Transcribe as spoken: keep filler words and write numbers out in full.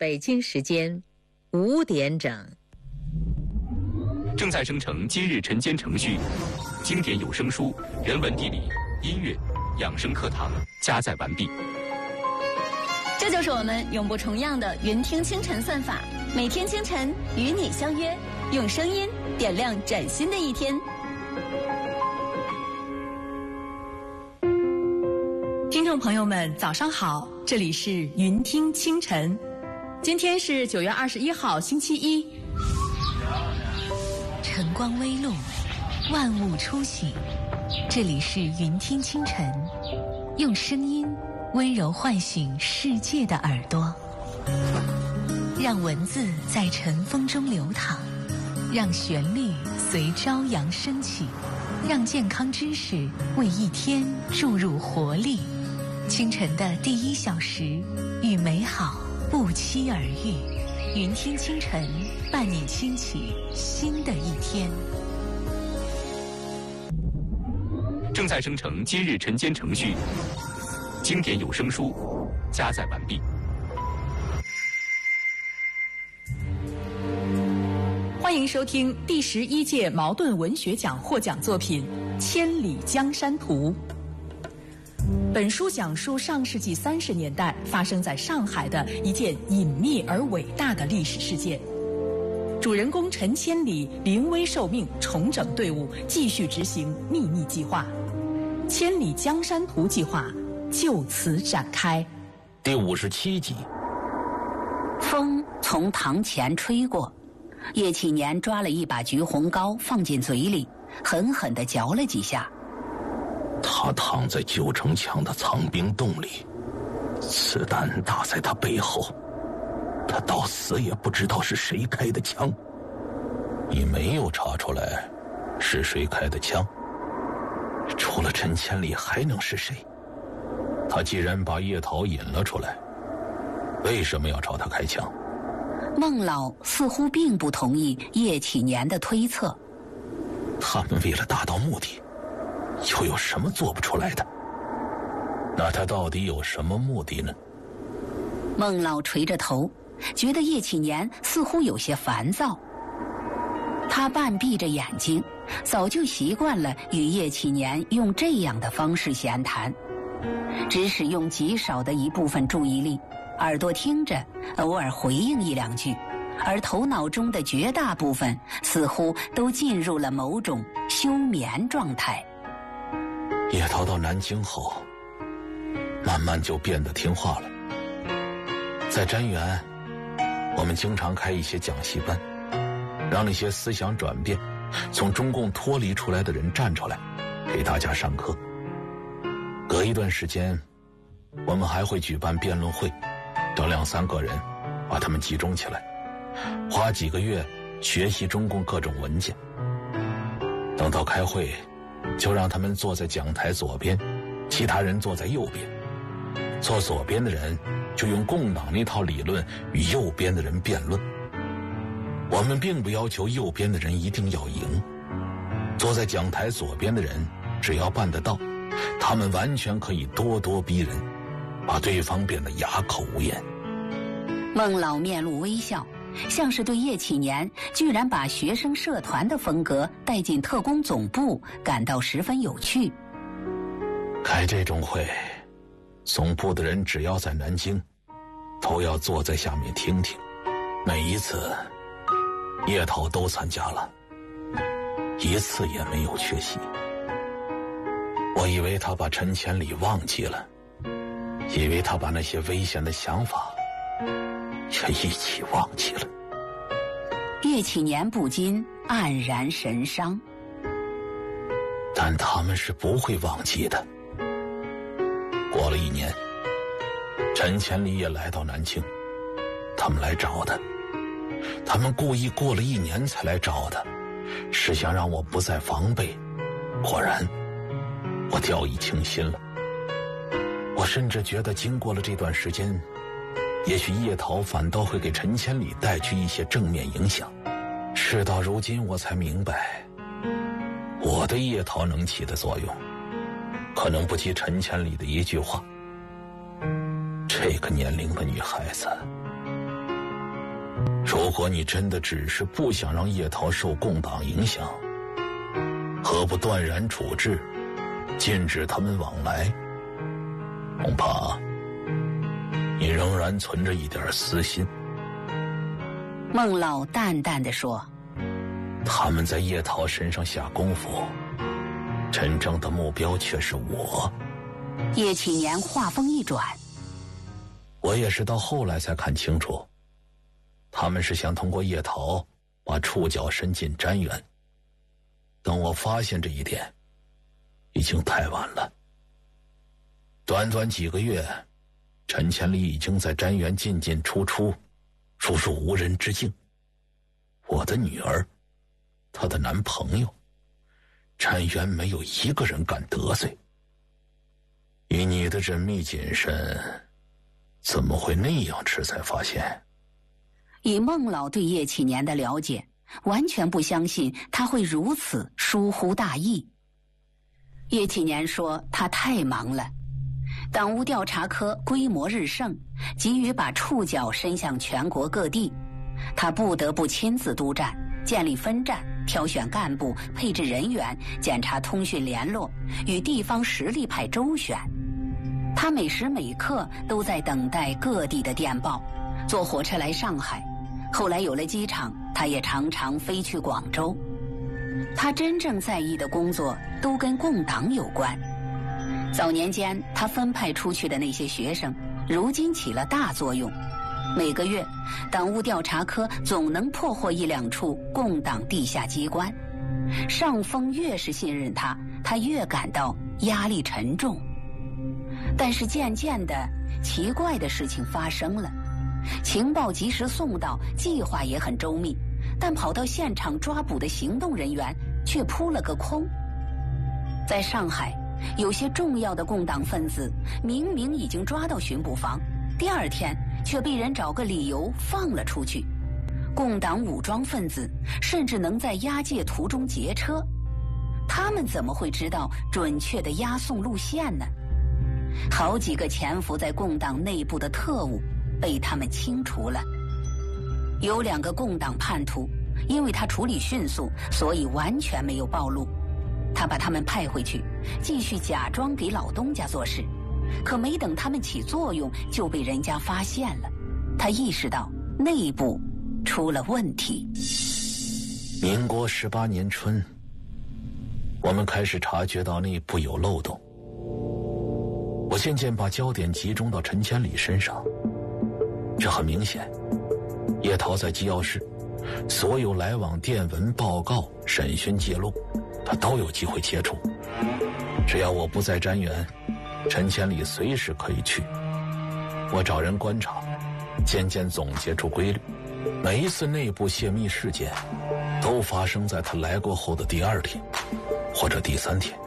北京时间五点整。 正在生成今日晨间程序，经典有声书、人文地理、音乐、养生课堂加载完毕。 这就是我们永不重样的云听清晨算法，每天清晨与你相约，用声音点亮崭新的一天。 听众朋友们，早上好，这里是云听清晨。今天是九月二十一号，星期一。 晨光微露，万物初醒。这里是云听清晨，用声音温柔唤醒世界的耳朵，让文字在晨风中流淌，让旋律随朝阳升起，让健康知识为一天注入活力。清晨的第一小时，与美好不期而遇。云听清晨，伴你轻启新的一天。 正在生成今日晨间程序，经典有声书加载完毕。 欢迎收听第十一届茅盾文学奖获奖作品《千里江山图》。本书讲述上世纪三十年代发生在上海的一件隐秘而伟大的历史事件。主人公陈千里临危受命，重整队伍，继续执行秘密计划。千里江山图计划就此展开。 第五十七集。 风从堂前吹过，叶启年抓了一把橘红膏放进嘴里，狠狠地嚼了几下。 他躺在九城墙的藏兵洞里，子弹打在他背后，他到死也不知道是谁开的枪。你没有查出来是谁开的枪，除了陈千里还能是谁？他既然把叶桃引了出来，为什么要朝他开枪？ 孟老似乎并不同意叶启年的推测。 他们为了达到目的，又有什么做不出来的？那他到底有什么目的呢？ 孟老垂着头，觉得叶启年似乎有些烦躁。他半闭着眼睛，早就习惯了与叶启年用这样的方式闲谈，只使用极少的一部分注意力，耳朵听着，偶尔回应一两句，而头脑中的绝大部分似乎都进入了某种休眠状态。 叶桃到南京后，慢慢就变得听话了。在瞻园，我们经常开一些讲习班，让那些思想转变、从中共脱离出来的人站出来，给大家上课。隔一段时间，我们还会举办辩论会，找两三个人，把他们集中起来，花几个月学习中共各种文件。等到开会，就让他们坐在讲台左边，其他人坐在右边。坐左边的人就用共党那套理论与右边的人辩论。我们并不要求右边的人一定要赢，坐在讲台左边的人只要办得到，他们完全可以咄咄逼人，把对方变得哑口无言。 孟老面露微笑，像是对叶启年居然把学生社团的风格带进特工总部感到十分有趣。 开这种会，总部的人只要在南京，都要坐在下面听听。每一次叶桃都参加了，一次也没有缺席。我以为他把陈千里忘记了，以为他把那些危险的想法也一起忘记了。 叶启年不禁黯然神伤。 但他们是不会忘记的。过了一年，陈千里也来到南京，他们来找他。他们故意过了一年才来找他，是想让我不再防备。果然，我掉以轻心了。我甚至觉得经过了这段时间，也许叶桃反倒会给陈千里带去一些正面影响。事到如今我才明白，我的叶桃能起的作用，可能不及陈千里的一句话。这个年龄的女孩子， 如果你真的只是不想让叶桃受共党影响，何不断然处置，禁止他们往来？恐怕你仍然存着一点私心。 孟老淡淡地说， 他们在叶桃身上下功夫，真正的目标却是我。 叶启年话锋一转， 我也是到后来才看清楚，他们是想通过叶桃把触角伸进瞻园。等我发现这一点，已经太晚了。短短几个月，陈千里已经在瞻园进进出出，如入无人之境。我的女儿，她的男朋友，瞻园没有一个人敢得罪。以你的缜密谨慎，怎么会那样迟才发现？ 以孟老对叶启年的了解，完全不相信他会如此疏忽大意。叶启年说他太忙了，党务调查科规模日盛，急于把触角伸向全国各地，他不得不亲自督战，建立分站，挑选干部，配置人员，检查通讯联络，与地方实力派周旋。他每时每刻都在等待各地的电报，坐火车来上海，后来有了机场，他也常常飞去广州。他真正在意的工作都跟共党有关。早年间他分派出去的那些学生，如今起了大作用。每个月党务调查科总能破获一两处共党地下机关。上峰越是信任他，他越感到压力沉重。但是渐渐的，奇怪的事情发生了。情报及时送到，计划也很周密，但跑到现场抓捕的行动人员却扑了个空。在上海，有些重要的共党分子明明已经抓到巡捕房，第二天却被人找个理由放了出去。共党武装分子甚至能在押解途中劫车，他们怎么会知道准确的押送路线呢？好几个潜伏在共党内部的特务被他们清除了。有两个共党叛徒，因为他处理迅速，所以完全没有暴露。他把他们派回去，继续假装给老东家做事，可没等他们起作用，就被人家发现了。他意识到内部出了问题。 民国十八年春，我们开始察觉到内部有漏洞。我渐渐把焦点集中到陈千里身上。这很明显，叶桃在机要室，所有来往电文、报告、审讯记录，他都有机会接触。只要我不在瞻园，陈千里随时可以去。我找人观察，渐渐总结出规律。每一次内部泄密事件，都发生在他来过后的第二天，或者第三天。